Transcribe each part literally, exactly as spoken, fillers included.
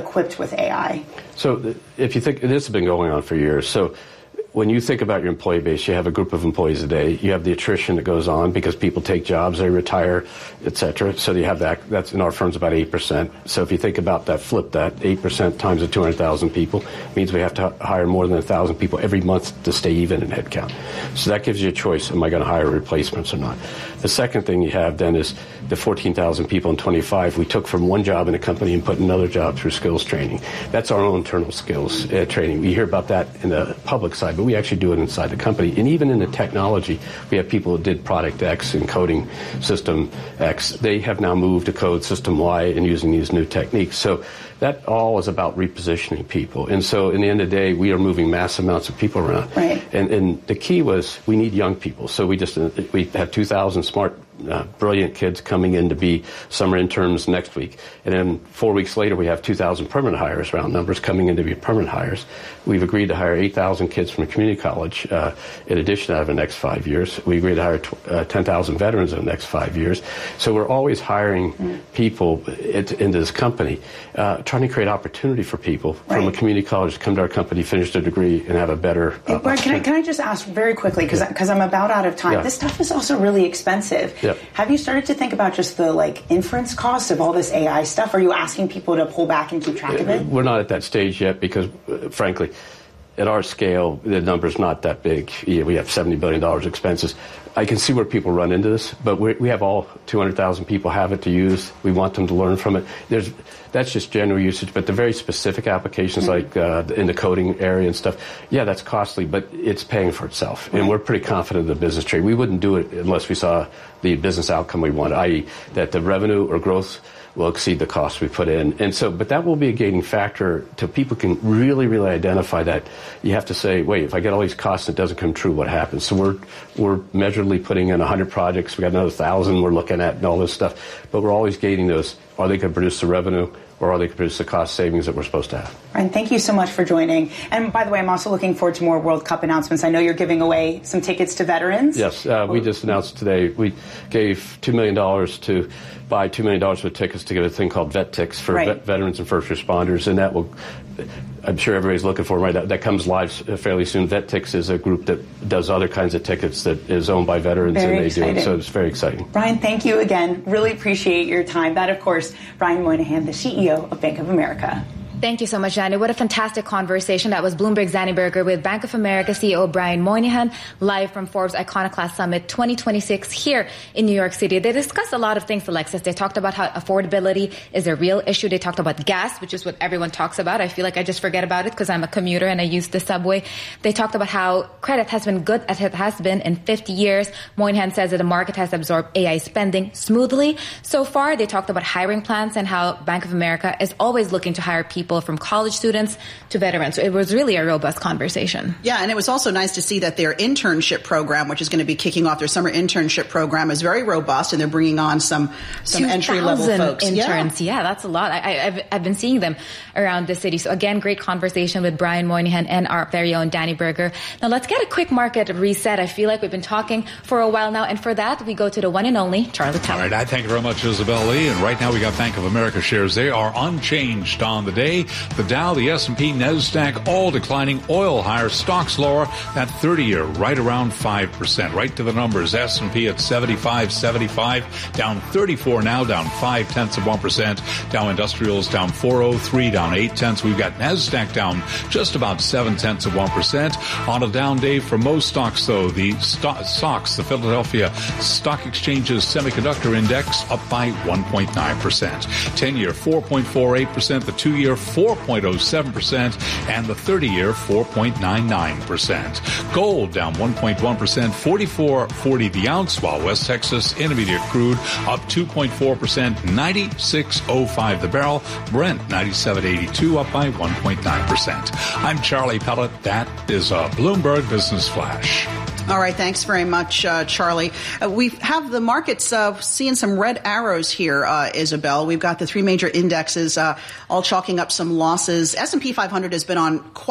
equipped with A I? So if you think, this has been going on for years. So when you think about your employee base, you have a group of employees a day. You have the attrition that goes on because people take jobs, they retire, et cetera. So you have that. That's in our firm's about eight percent. So if you think about that, flip that, eight percent times the two hundred thousand people means we have to hire more than one thousand people every month to stay even in headcount. So that gives you a choice. Am I going to hire replacements or not? The second thing you have then is the fourteen thousand people in twenty-five we took from one job in a company and put in another job through skills training. That's our own internal skills uh, training. We hear about that in the public side, but we actually do it inside the company. And even in the technology, we have people who did product X and coding system X. They have now moved to code system Y and using these new techniques. So that all is about repositioning people. And so in the end of the day, we are moving mass amounts of people around. Right. And, and the key was we need young people. So we just, uh, we have two thousand smart, uh, brilliant kids coming in to be summer interns next week. And then four weeks later, we have two thousand permanent hires, round numbers, coming in to be permanent hires. We've agreed to hire eight thousand kids from a community college uh, in addition over the next five years. We agreed to hire tw- uh, ten thousand veterans in the next five years. So we're always hiring mm. people it, into this company, uh, trying to create opportunity for people right. from a community college to come to our company, finish their degree, and have a better uh, hey, Brian, can I, can I just ask very quickly, because yeah. I'm about out of time. Yeah. This stuff is also really expensive. Yep. Have you started to think about just the like inference cost of all this A I stuff? Are you asking people to pull back and keep track of it? We're not at that stage yet because, uh, frankly, at our scale, the number's not that big. Yeah, we have seventy billion dollars expenses. I can see where people run into this, but we're, we have all two hundred thousand people have it to use. We want them to learn from it. There's, that's just general usage, but the very specific applications mm-hmm. like uh, in the coding area and stuff, yeah, that's costly, but it's paying for itself. Right. And we're pretty confident in the business trade. We wouldn't do it unless we saw the business outcome we want, that is that the revenue or growth will exceed the cost we put in. And so, but that will be a gating factor till people can really, really identify that. You have to say, wait, if I get all these costs and it doesn't come true, what happens? So we're, we're measurably putting in one hundred projects. We got another one thousand we're looking at and all this stuff. But we're always gating those. Are they going to produce the revenue? Or are they going to produce the cost savings that we're supposed to have? Brian, thank you so much for joining. And by the way, I'm also looking forward to more World Cup announcements. I know you're giving away some tickets to veterans. Yes, uh, we just announced today we gave two million dollars to buy two million dollars worth of tickets to get a thing called VetTix for right. vet- veterans and first responders. And that will, I'm sure everybody's looking for right now. That comes live fairly soon. VetTix is a group that does other kinds of tickets that is owned by veterans, very and they exciting. do it. So it's very exciting. Brian, thank you again. Really appreciate your time. That, of course, Brian Moynihan, the C E O of Bank of America. Thank you so much, Danny. What a fantastic conversation. That was Bloomberg's Danny Berger with Bank of America C E O Brian Moynihan, live from Forbes Iconoclast Summit twenty twenty-six here in New York City. They discussed a lot of things, Alexis. They talked about how affordability is a real issue. They talked about gas, which is what everyone talks about. I feel like I just forget about it because I'm a commuter and I use the subway. They talked about how credit has been good as it has been in fifty years. Moynihan says that the market has absorbed A I spending smoothly so far. They talked about hiring plans and how Bank of America is always looking to hire people from college students to veterans. So it was really a robust conversation. Yeah, and it was also nice to see that their internship program, which is going to be kicking off their summer internship program, is very robust, and they're bringing on some some entry-level folks. Interns. Yeah. yeah, that's a lot. I, I've, I've been seeing them around the city. So again, great conversation with Brian Moynihan and our very own Danny Berger. Now let's get a quick market reset. I feel like we've been talking for a while now, and for that, we go to the one and only Charlie Teller. All right, I thank you very much, Isabel Lee. And right now we got Bank of America shares. They are unchanged on the day. The Dow, the S and P, NASDAQ, all declining. Oil higher, stocks lower. That thirty-year right around five percent. Right to the numbers. S and P at seventy-five seventy-five, down thirty-four now, down five tenths of one percent. Dow Industrials down four oh three, down eight tenths. We've got NASDAQ down just about seven tenths of one percent. On a down day for most stocks, though, the sto- S O X, the Philadelphia Stock Exchange's Semiconductor Index, up by one point nine percent. ten-year four point four eight percent. The two-year four point oh seven percent, and the thirty-year four point nine nine percent. Gold down one point one percent, forty-four forty the ounce, while West Texas Intermediate crude up two point four percent, ninety-six oh five the barrel. Brent ninety-seven eighty-two, up by one point nine percent. I'm Charlie Pellet. That is a Bloomberg Business Flash. All right, thanks very much, uh, Charlie. Uh, we have the markets uh, seeing some red arrows here, uh, Isabel. We've got the three major indexes uh, all chalking up some losses. S and P five hundred has been on quite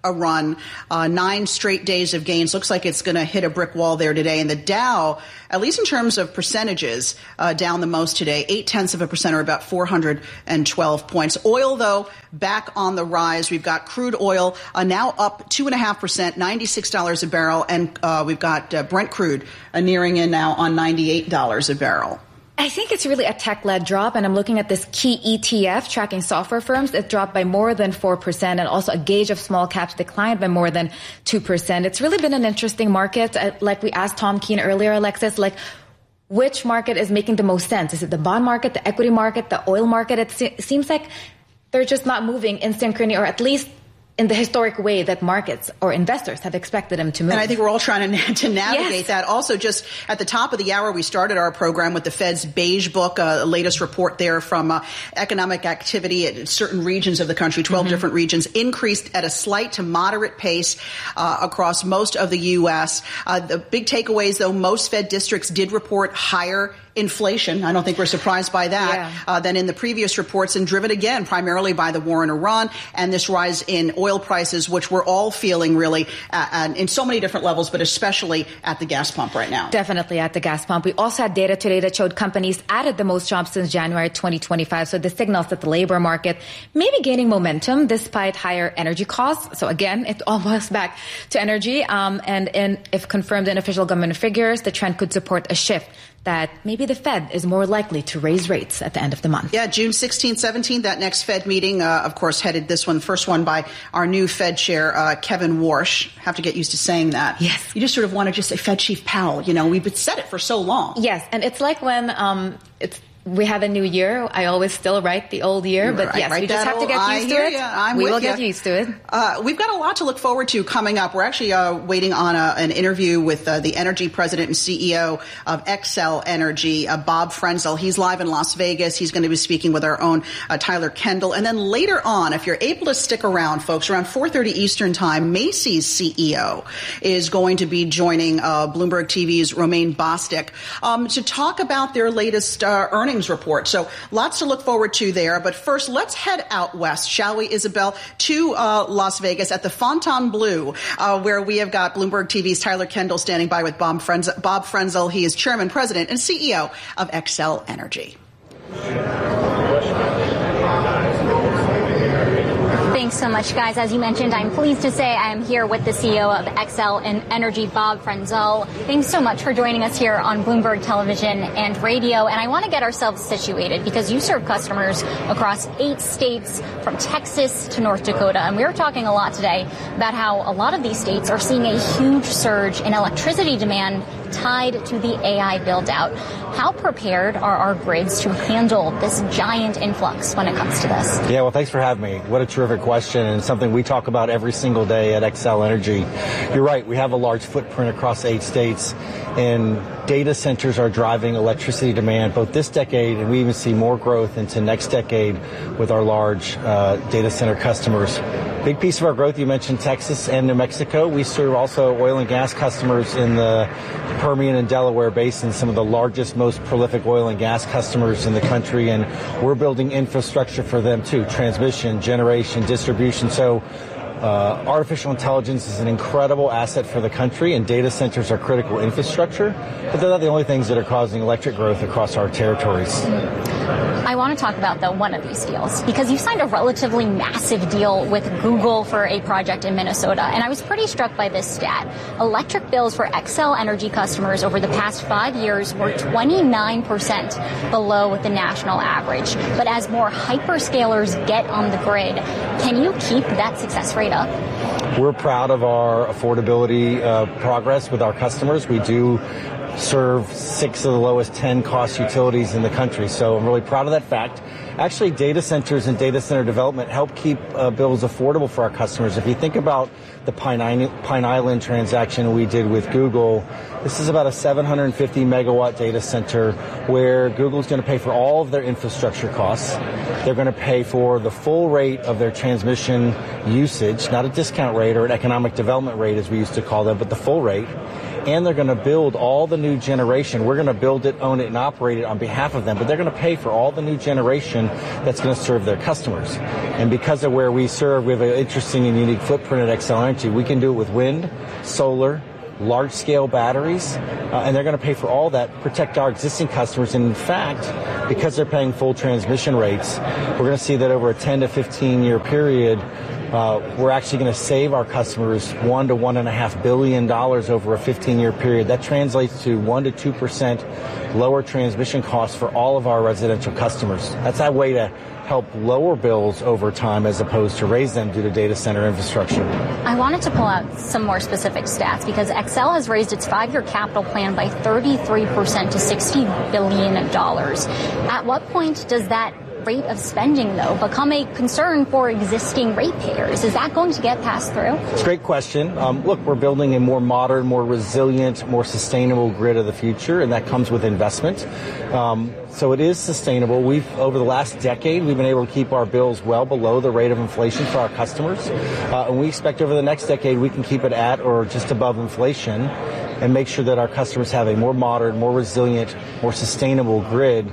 a run, uh, nine straight days of gains. Looks like it's going to hit a brick wall there today. And the Dow, at least in terms of percentages, uh, down the most today, eight tenths of a percent, or about four hundred twelve points. Oil, though, back on the rise. We've got crude oil uh, now up two and a half percent, ninety-six dollars a barrel, and uh, we've got uh, Brent crude uh, nearing in now on ninety-eight dollars a barrel. I think it's really a tech-led drop, and I'm looking at this key E T F tracking software firms. It dropped by more than four percent, and also a gauge of small caps declined by more than two percent. It's really been an interesting market. Uh, like we asked Tom Keene earlier, Alexis, like, which market is making the most sense? Is it the bond market, the equity market, the oil market? It se- seems like they're just not moving in synchrony, or at least in the historic way that markets or investors have expected them to move. And I think we're all trying to, to navigate yes. that. Also, just at the top of the hour, we started our program with the Fed's Beige Book, a uh, latest report there from uh, economic activity at certain regions of the country, twelve mm-hmm. different regions, increased at a slight to moderate pace uh, across most of the U S. Uh, the big takeaways, though, most Fed districts did report higher inflation. I don't think we're surprised by that yeah. uh, than in the previous reports, and driven again primarily by the war in Iran and this rise in oil prices, which we're all feeling really uh, and in so many different levels, but especially at the gas pump right now. Definitely at the gas pump. We also had data today that showed companies added the most jobs since January twenty twenty-five. So this signals that the labor market may be gaining momentum despite higher energy costs. So again, it all boils back to energy. Um, and in, if confirmed in official government figures, the trend could support a shift that maybe the Fed is more likely to raise rates at the end of the month. Yeah, June sixteenth, seventeenth, that next Fed meeting, uh, of course, headed this one, first one by our new Fed chair, uh, Kevin Warsh. Have to get used to saying that. Yes. You just sort of want to just say Fed Chief Powell. You know, we've said it for so long. Yes, and it's like when um, it's we have a new year. I always still write the old year, but yes, we just have to get used to it. I'm we with will you. get used to it. Uh, we've got a lot to look forward to coming up. We're actually uh, waiting on a, an interview with uh, the energy president and C E O of Xcel Energy, uh, Bob Frenzel. He's live in Las Vegas. He's going to be speaking with our own uh, Tyler Kendall. And then later on, if you're able to stick around, folks, around four thirty Eastern Time, Macy's C E O is going to be joining uh, Bloomberg T V's Romaine Bostick um, to talk about their latest uh, earnings report. So lots to look forward to there. But first, let's head out west, shall we, Isabel, to uh, Las Vegas at the Fontainebleau, uh, where we have got Bloomberg T V's Tyler Kendall standing by with Bob Frenzel. Bob Frenzel. He is chairman, president, and C E O of Xcel Energy. Thanks so much, guys. As you mentioned, I'm pleased to say I am here with the C E O of Xcel Energy, Bob Frenzel. Thanks so much for joining us here on Bloomberg Television and Radio. And I want to get ourselves situated because you serve customers across eight states, from Texas to North Dakota. And we were talking a lot today about how a lot of these states are seeing a huge surge in electricity demand tied to the A I build-out. How prepared are our grids to handle this giant influx when it comes to this? Yeah, well, thanks for having me. What a terrific question, and something we talk about every single day at Xcel Energy. You're right, we have a large footprint across eight states, and data centers are driving electricity demand both this decade, and we even see more growth into next decade with our large uh, data center customers. Big piece of our growth, you mentioned Texas and New Mexico. We serve also oil and gas customers in the Permian and Delaware basins, some of the largest, most prolific oil and gas customers in the country, and we're building infrastructure for them too, transmission, generation, distribution. So Uh, artificial intelligence is an incredible asset for the country, and data centers are critical infrastructure, but they're not the only things that are causing electric growth across our territories. I want to talk about, though, one of these deals, because you signed a relatively massive deal with Google for a project in Minnesota, and I was pretty struck by this stat. Electric bills for Xcel Energy customers over the past five years were twenty-nine percent below the national average. But as more hyperscalers get on the grid, can you keep that success rate up? We're proud of our affordability uh, progress with our customers. We do serve six of the lowest ten cost utilities in the country, so I'm really proud of that fact. Actually, data centers and data center development help keep uh, bills affordable for our customers. If you think about the Pine Island, Pine Island transaction we did with Google, this is about a seven hundred fifty megawatt data center where Google's going to pay for all of their infrastructure costs. They're going to pay for the full rate of their transmission usage, not a discount rate or an economic development rate as we used to call them, but the full rate. and they're going to build all the new generation. We're going to build it, own it, and operate it on behalf of them, but they're going to pay for all the new generation that's going to serve their customers. And because of where we serve, we have an interesting and unique footprint at Xcel Energy. We can do it with wind, solar, large-scale batteries, uh, and they're going to pay for all that, protect our existing customers. And in fact, because they're paying full transmission rates, we're going to see that over a ten to fifteen year period, uh, we're actually going to save our customers one to one and a half billion dollars over a fifteen year period. That translates to one to two percent lower transmission costs for all of our residential customers. That's a way to help lower bills over time as opposed to raise them due to data center infrastructure. I wanted to pull out some more specific stats because Xcel has raised its five-year capital plan by thirty-three percent to sixty billion dollars. At what point does that rate of spending, though, become a concern for existing ratepayers? Is that going to get passed through? It's a great question. Um, look, we're building a more modern, more resilient, more sustainable grid of the future, and that comes with investment. Um, so it is sustainable. We've, over the last decade, we've been able to keep our bills well below the rate of inflation for our customers. Uh, and we expect over the next decade we can keep it at or just above inflation and make sure that our customers have a more modern, more resilient, more sustainable grid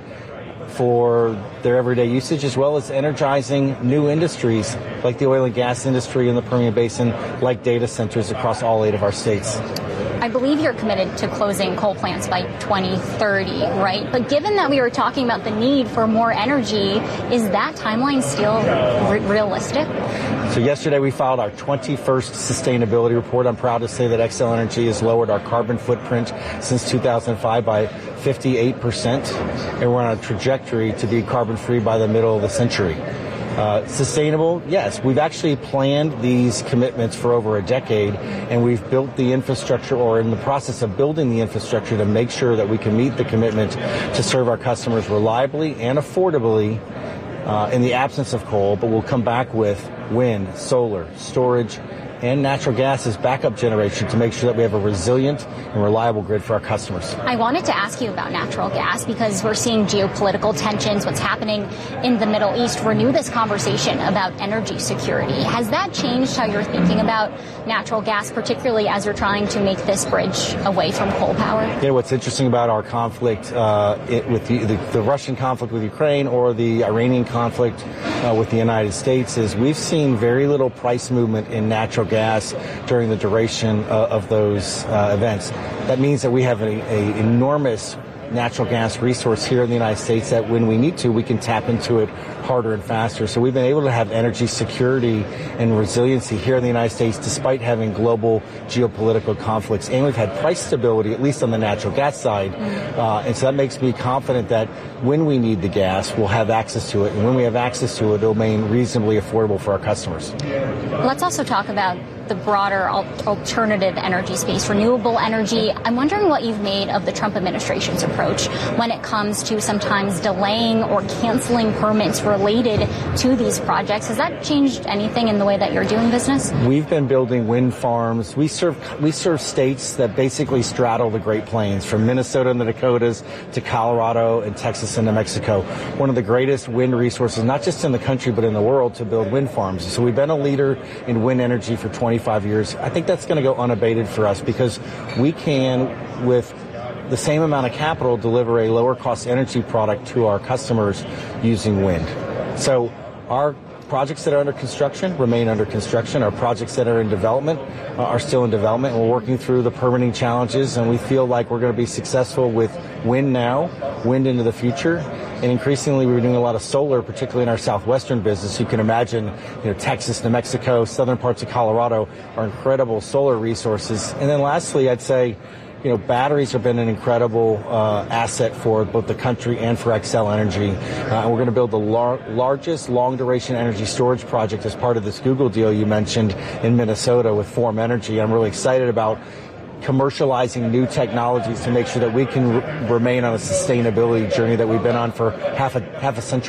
for their everyday usage, as well as energizing new industries like the oil and gas industry in the Permian Basin, like data centers across all eight of our states. I believe you're committed to closing coal plants by twenty thirty, right? But given that we were talking about the need for more energy, is that timeline still re- realistic? So yesterday we filed our twenty-first sustainability report. I'm proud to say that Xcel Energy has lowered our carbon footprint since two thousand five by fifty-eight percent, and we're on a trajectory to be carbon-free by the middle of the century. Uh, sustainable, yes. We've actually planned these commitments for over a decade, and we've built the infrastructure, or in the process of building the infrastructure, to make sure that we can meet the commitment to serve our customers reliably and affordably uh, in the absence of coal, but we'll come back with wind, solar, storage, and natural gas as backup generation to make sure that we have a resilient and reliable grid for our customers. I wanted to ask you about natural gas because we're seeing geopolitical tensions, what's happening in the Middle East, renew this conversation about energy security. Has that changed how you're thinking about natural gas, particularly as you're trying to make this bridge away from coal power? You know, what's interesting about our conflict uh, it, with the, the, the Russian conflict with Ukraine or the Iranian conflict uh, with the United States is we've seen very little price movement in natural gas during the duration uh, of those uh, events. That means that we have a, a enormous natural gas resource here in the United States that when we need to, we can tap into it harder and faster. So we've been able to have energy security and resiliency here in the United States despite having global geopolitical conflicts. And we've had price stability, at least on the natural gas side. Uh, and so that makes me confident that when we need the gas, we'll have access to it. And when we have access to it, it'll remain reasonably affordable for our customers. Let's also talk about the broader alternative energy space, renewable energy. I'm wondering what you've made of the Trump administration's approach when it comes to sometimes delaying or canceling permits related to these projects. Has that changed anything in the way that you're doing business? We've been building wind farms. We serve we serve states that basically straddle the Great Plains, from Minnesota and the Dakotas to Colorado and Texas and New Mexico. One of the greatest wind resources, not just in the country but in the world, to build wind farms. So we've been a leader in wind energy for twenty-five years. I think that's going to go unabated for us because we can, with the same amount of capital, deliver a lower cost energy product to our customers using wind. So our projects that are under construction remain under construction. Our projects that are in development uh, are still in development. We're working through the permitting challenges, and we feel like we're going to be successful with wind now, wind into the future. And increasingly, we're doing a lot of solar, particularly in our southwestern business. You can imagine, you know, Texas, New Mexico, southern parts of Colorado are incredible solar resources. And then lastly, I'd say, you know, batteries have been an incredible uh, asset for both the country and for Xcel Energy. Uh, and we're going to build the lar- largest long-duration energy storage project as part of this Google deal you mentioned in Minnesota with Form Energy. I'm really excited about commercializing new technologies to make sure that we can r- remain on a sustainability journey that we've been on for half a half a century.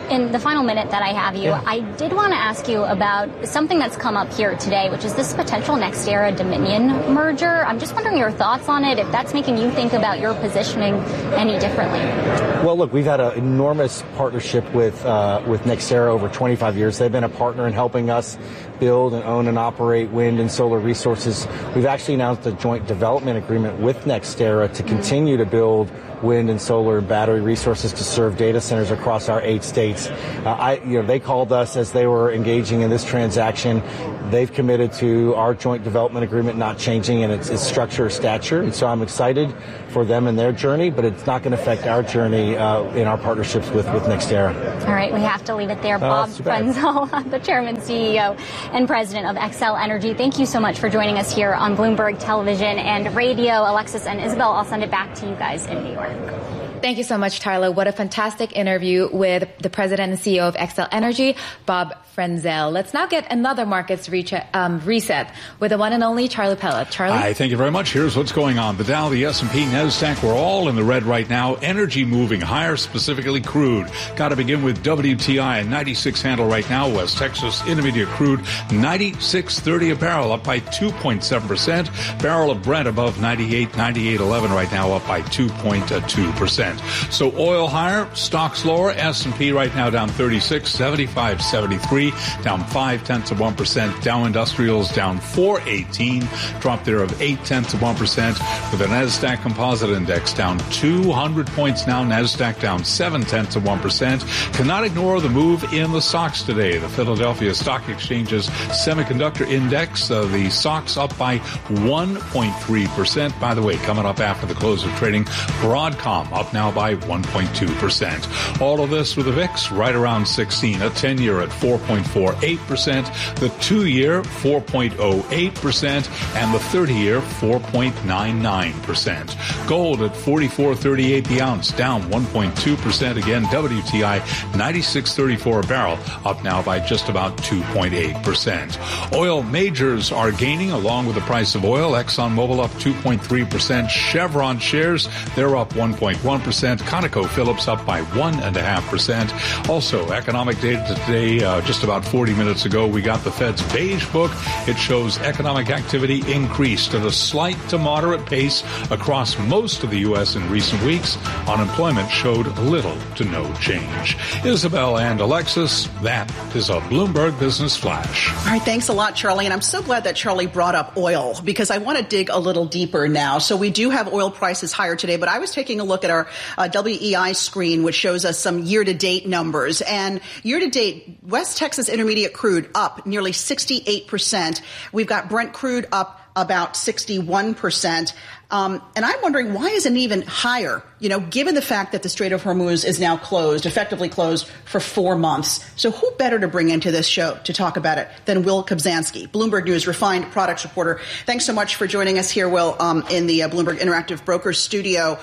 in the final minute that I have you, Yeah. I did want to ask you about something that's come up here today, which is this potential NextEra Dominion merger. I'm just wondering your thoughts on it, if that's making you think about your positioning any differently. Well, look, we've had an enormous partnership with uh, with NextEra over twenty-five years. They've been a partner in helping us build and own and operate wind and solar resources. We've actually announced a joint development agreement with NextEra to continue to build wind and solar and battery resources to serve data centers across our eight states. Uh, I, you know, they called us as they were engaging in this transaction. They've committed to our joint development agreement not changing in its, its structure or stature. And so I'm excited for them and their journey, but it's not going to affect our journey uh, in our partnerships with, with NextEra. All right, we have to leave it there. Oh, Bob that's too bad. Frenzel, the chairman, C E O, and president of Xcel Energy, thank you so much for joining us here on Bloomberg Television and Radio. Alexis and Isabel, I'll send it back to you guys in New York. Thank you so much, Tarla. What a fantastic interview with the president and C E O of Xcel Energy, Bob Frenzel. Let's now get another markets reset, um, reset with the one and only Charlie Pellet. Charlie? Hi, thank you very much. Here's what's going on. The Dow, the S and P, NASDAQ, we're all in the red right now. Energy moving higher, specifically crude. Got to begin with W T I, a ninety-six handle right now. West Texas Intermediate crude, ninety-six thirty a barrel, up by two point seven percent. Barrel of Brent above ninety-eight, ninety-eight eleven right now, up by two point two percent. So oil higher, stocks lower. S and P right now down thirty-six, seventy-five seventy-three, down five tenths of one percent. Dow Industrials down four eighteen, drop there of eight tenths of one percent. With the Nasdaq Composite Index down two hundred points now. Nasdaq down seven tenths of one percent. Cannot ignore the move in the S O X today. The Philadelphia Stock Exchange's Semiconductor Index, uh, the S O X up by one point three percent. By the way, coming up after the close of trading, Broadcom up now by one point two percent. All of this with the V I X right around sixteen, a ten-year at four point four eight percent, the two-year four point oh eight percent, and the thirty-year four point nine nine percent. Gold at forty-four thirty-eight the ounce, down one point two percent. Again, W T I ninety-six thirty-four a barrel, up now by just about two point eight percent. Oil majors are gaining along with the price of oil. ExxonMobil up two point three percent. Chevron shares, they're up one point one percent. ConocoPhillips up by one point five percent. Also, economic data today, uh, just about forty minutes ago, we got the Fed's Beige Book. It shows economic activity increased at a slight to moderate pace across most of the U S in recent weeks. Unemployment showed little to no change. Isabel and Alexis, that is a Bloomberg Business Flash. All right, thanks a lot, Charlie. And I'm so glad that Charlie brought up oil because I want to dig a little deeper now. So we do have oil prices higher today, but I was taking a look at our uh, W E I screen, which shows us some year-to-date numbers. And year-to-date, West Texas Intermediate crude up nearly sixty-eight percent. We've got Brent crude up about sixty-one percent. Um, and I'm wondering, why isn't it even higher, you know, given the fact that the Strait of Hormuz is now closed, effectively closed for four months. So who better to bring into this show to talk about it than Will Kobzanski, Bloomberg News refined products reporter. Thanks so much for joining us here, Will, um, in the uh, Bloomberg Interactive Brokers studio.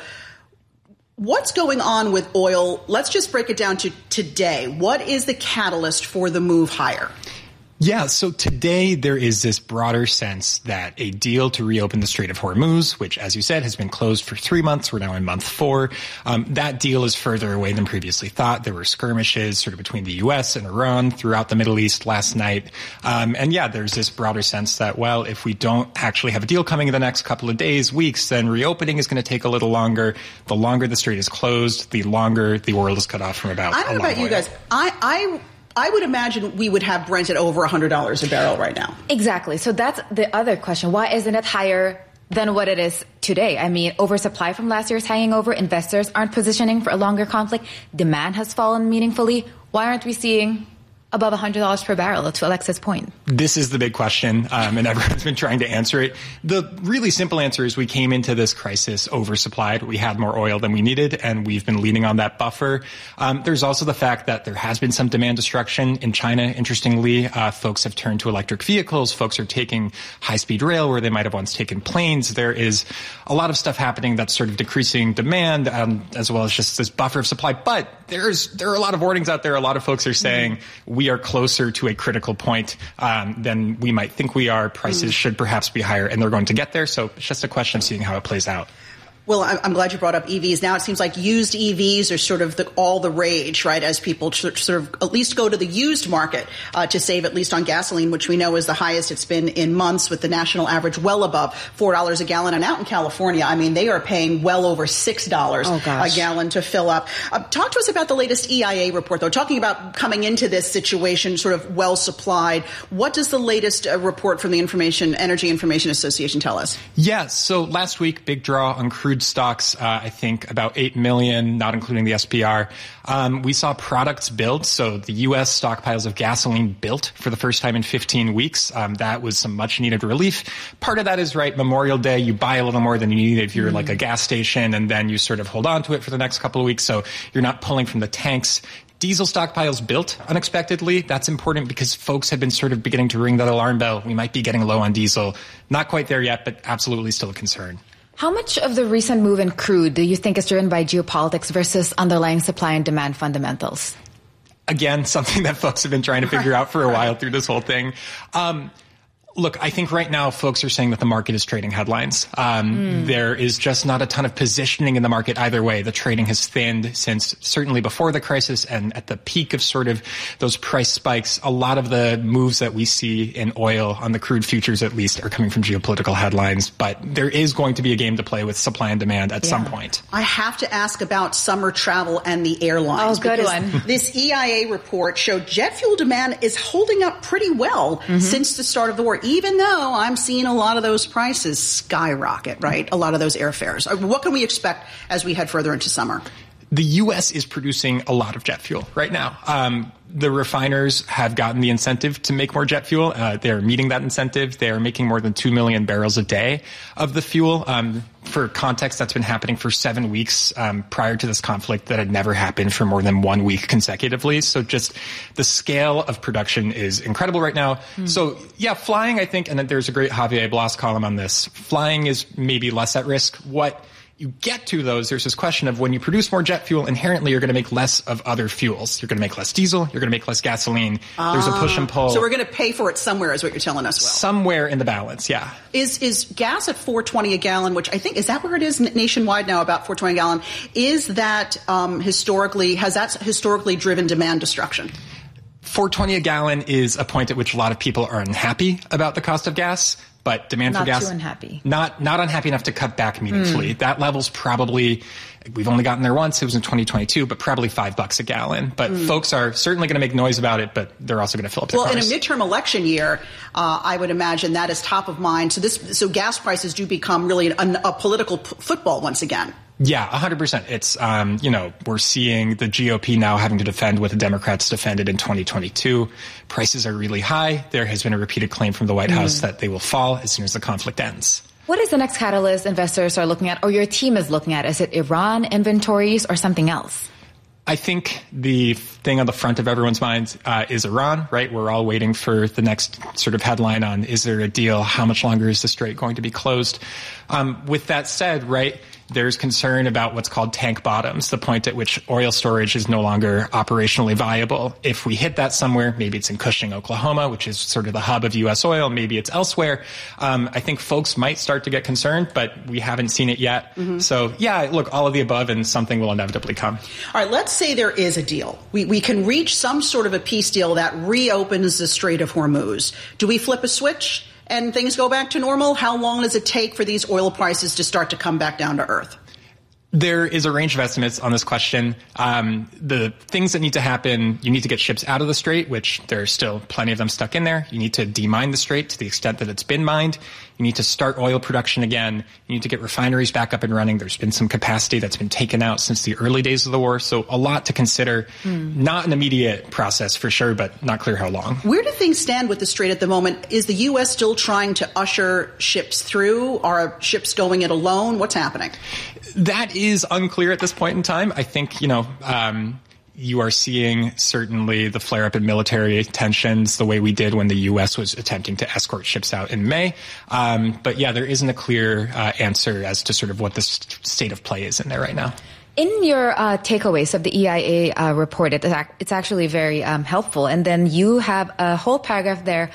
What's going on with oil? Let's just break it down to today. What is the catalyst for the move higher? Yeah, so today there is this broader sense that a deal to reopen the Strait of Hormuz, which, as you said, has been closed for three months. We're now in month four. Um, that deal is further away than previously thought. There were skirmishes sort of between the U S and Iran throughout the Middle East last night. Um, and yeah, there's this broader sense that, well, if we don't actually have a deal coming in the next couple of days, weeks, then reopening is going to take a little longer. The longer the strait is closed, the longer the oil is cut off from about I don't know about you oil. guys. I, I I would imagine we would have Brent at over one hundred dollars a barrel right now. Exactly. So that's the other question. Why isn't it higher than what it is today? I mean, oversupply from last year's hanging over. Investors aren't positioning for a longer conflict. Demand has fallen meaningfully. Why aren't we seeing above one hundred dollars per barrel, to Alexa's point? This is the big question, um, and everyone's been trying to answer it. The really simple answer is we came into this crisis oversupplied. We had more oil than we needed, and we've been leaning on that buffer. Um, there's also the fact that there has been some demand destruction in China. Interestingly, uh, folks have turned to electric vehicles. Folks are taking high-speed rail where they might have once taken planes. There is a lot of stuff happening that's sort of decreasing demand, um, as well as just this buffer of supply. But there's there are a lot of warnings out there. A lot of folks are saying mm-hmm. we are closer to a critical point um, than we might think we are. Prices mm. should perhaps be higher, and they're going to get there. So it's just a question of seeing how it plays out. Well, I'm glad you brought up E Vs. Now it seems like used E Vs are sort of the, all the rage, right, as people sort of at least go to the used market uh, to save at least on gasoline, which we know is the highest it's been in months, with the national average well above four dollars a gallon. And out in California, I mean, they are paying well over six dollars oh, a gallon to fill up. Uh, talk to us about the latest E I A report, though, talking about coming into this situation sort of well supplied. What does the latest uh, report from the Information Energy Information Association tell us? Yeah, so last week, big draw on crude stocks, uh, I think about eight million, not including the S P R. Um, we saw products build, so the U S stockpiles of gasoline built for the first time in fifteen weeks. Um, that was some much needed relief. Part of that is, right, Memorial Day, you buy a little more than you need if you're mm. like a gas station, and then you sort of hold on to it for the next couple of weeks, so you're not pulling from the tanks. Diesel stockpiles built unexpectedly. That's important because folks have been sort of beginning to ring that alarm bell. We might be getting low on diesel. Not quite there yet, but absolutely still a concern. How much of the recent move in crude do you think is driven by geopolitics versus underlying supply and demand fundamentals? Again, something that folks have been trying to figure out for a while through this whole thing. Um, Look, I think right now folks are saying that the market is trading headlines. Um, mm. There is just not a ton of positioning in the market either way. The trading has thinned since certainly before the crisis, and at the peak of sort of those price spikes, a lot of the moves that we see in oil on the crude futures at least are coming from geopolitical headlines. But there is going to be a game to play with supply and demand at yeah. some point. I have to ask about summer travel and the airlines. Oh, good one. This E I A report showed jet fuel demand is holding up pretty well mm-hmm. since the start of the war, even though I'm seeing a lot of those prices skyrocket, right? A lot of those airfares. What can we expect as we head further into summer? The U S is producing a lot of jet fuel right now. Um, the refiners have gotten the incentive to make more jet fuel. Uh, they're meeting that incentive. They are making more than two million barrels a day of the fuel. Um, for context, that's been happening for seven weeks um, prior to this conflict. That had never happened for more than one week consecutively. So just the scale of production is incredible right now. Mm. So yeah, flying, I think, and then there's a great Javier Blas column on this. Flying is maybe less at risk. What you get to those, there's this question of when you produce more jet fuel, inherently you're going to make less of other fuels. You're going to make less diesel. You're going to make less gasoline. Uh, there's a push and pull. So we're going to pay for it somewhere is what you're telling us, Will. Somewhere in the balance, yeah. Is is gas at four twenty a gallon, which I think, is that where it is nationwide now, about four twenty a gallon? Is that um, historically, has that historically driven demand destruction? four twenty a gallon is a point at which a lot of people are unhappy about the cost of gas. But demand not for gas, too unhappy. not not unhappy enough to cut back meaningfully. Mm. That level's probably, we've only gotten there once. It was in twenty twenty-two, but probably five bucks a gallon. But mm. folks are certainly going to make noise about it, but they're also going to fill up their well, cars. Well, in a midterm election year, uh, I would imagine that is top of mind. So this, so gas prices do become really an, a political p- football once again. Yeah, one hundred percent. It's, um, you know, we're seeing the G O P now having to defend what the Democrats defended in twenty twenty-two. Prices are really high. There has been a repeated claim from the White mm. House that they will fall as soon as the conflict ends. What is the next catalyst investors are looking at, or your team is looking at? Is it Iran inventories or something else? I think the thing on the front of everyone's mind uh, is Iran, right? We're all waiting for the next sort of headline on, is there a deal? How much longer is the strait going to be closed? Um, with that said, right, there's concern about what's called tank bottoms, the point at which oil storage is no longer operationally viable. If we hit that somewhere, maybe it's in Cushing, Oklahoma, which is sort of the hub of U S oil, maybe it's elsewhere. Um, I think folks might start to get concerned, but we haven't seen it yet. Mm-hmm. So yeah, look, all of the above, and something will inevitably come. All right, let's say there is a deal. We, we can reach some sort of a peace deal that reopens the Strait of Hormuz. Do we flip a switch and things go back to normal? How long does it take for these oil prices to start to come back down to earth? There is a range of estimates on this question. Um, the things that need to happen, you need to get ships out of the strait, which there are still plenty of them stuck in there. You need to demine the strait to the extent that it's been mined. You need to start oil production again. You need to get refineries back up and running. There's been some capacity that's been taken out since the early days of the war. So a lot to consider. Mm. Not an immediate process for sure, but not clear how long. Where do things stand with the strait at the moment? Is the U S still trying to usher ships through? Are ships going it alone? What's happening? That is unclear at this point in time. I think, you know, um, you are seeing certainly the flare-up in military tensions the way we did when the U S was attempting to escort ships out in May. Um, but yeah, there isn't a clear uh, answer as to sort of what the st- state of play is in there right now. In your uh, takeaways of the E I A uh, report, it's actually very um, helpful. And then you have a whole paragraph there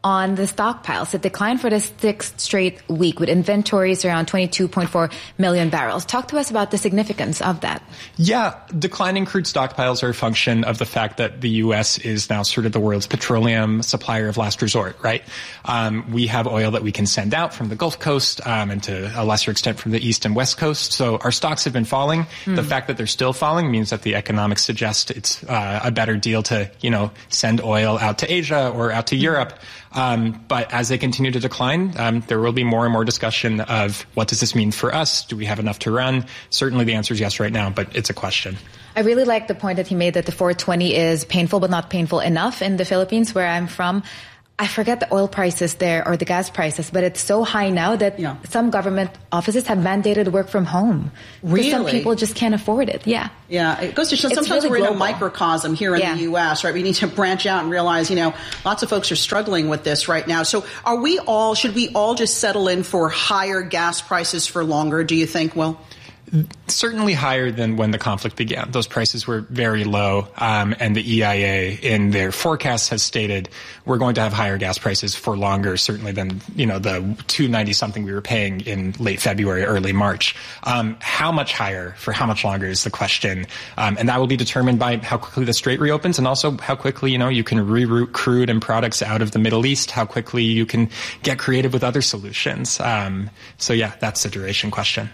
on the stockpiles. It declined for the sixth straight week with inventories around twenty-two point four million barrels. Talk to us about the significance of that. Yeah, declining crude stockpiles are a function of the fact that the U S is now sort of the world's petroleum supplier of last resort, right? Um, we have oil that we can send out from the Gulf Coast um, and to a lesser extent from the East and West Coast. So our stocks have been falling. Mm. The fact that they're still falling means that the economics suggest it's uh, a better deal to, you know, send oil out to Asia or out to mm. Europe. Um, but as they continue to decline, um, there will be more and more discussion of what does this mean for us? Do we have enough to run? Certainly the answer is yes right now, but it's a question. I really like the point that he made that the four twenty is painful but not painful enough in the Philippines, where I'm from. I forget the oil prices there or the gas prices, but it's so high now that yeah. some government offices have mandated work from home. Really? Some people just can't afford it. Yeah. Yeah. It goes to show sometimes really we're global. in a microcosm here in yeah. the U S, right? We need to branch out and realize, you know, lots of folks are struggling with this right now. So are we all, should we all just settle in for higher gas prices for longer, do you think, Will? Certainly higher than when the conflict began. Those prices were very low, um, and the E I A in their forecasts has stated we're going to have higher gas prices for longer, certainly than, you know, the two ninety something we were paying in late February, early March. Um, how much higher for how much longer is the question, um, and that will be determined by how quickly the Strait reopens, and also how quickly, you know, you can reroute crude and products out of the Middle East, how quickly you can get creative with other solutions. Um, so yeah, that's the duration question.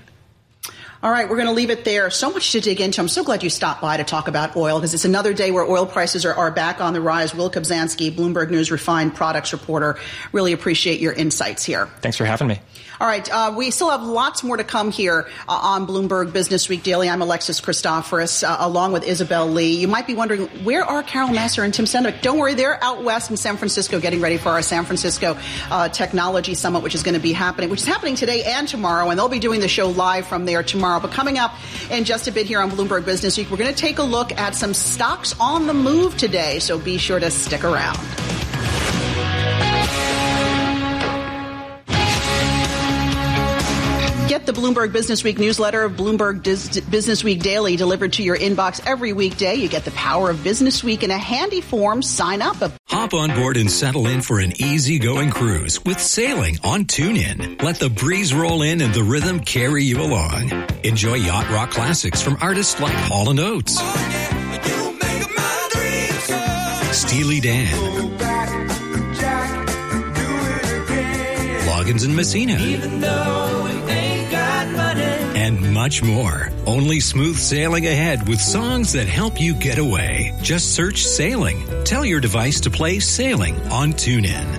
All right, we're going to leave it there. So much to dig into. I'm so glad you stopped by to talk about oil, because it's another day where oil prices are, are back on the rise. Will Kobzanski, Bloomberg News refined products reporter. Really appreciate your insights here. Thanks for having me. All right, uh, we still have lots more to come here uh, on Bloomberg Business Week Daily. I'm Alexis Christoforous, uh, along with Isabel Lee. You might be wondering, where are Carol Massar and Tim Stenovec? Don't worry, they're out west in San Francisco getting ready for our San Francisco uh, Technology Summit, which is going to be happening, which is happening today and tomorrow, and they'll be doing the show live from there tomorrow. But coming up in just a bit here on Bloomberg Business Week, we're going to take a look at some stocks on the move today, so be sure to stick around. Get the Bloomberg Business Week newsletter of Bloomberg Dis- Business Week Daily delivered to your inbox every weekday. You get the power of Business Week in a handy form. Sign up. Hop on board and settle in for an easy-going cruise with sailing on TuneIn. Let the breeze roll in and the rhythm carry you along. Enjoy yacht rock classics from artists like Hall and Oates, oh, yeah. You make my dreams so Steely Dan, Jack, Loggins and Messina. Even though we ain't got money. And much more. Only smooth sailing ahead with songs that help you get away. Just search Sailing. Tell your device to play Sailing on TuneIn.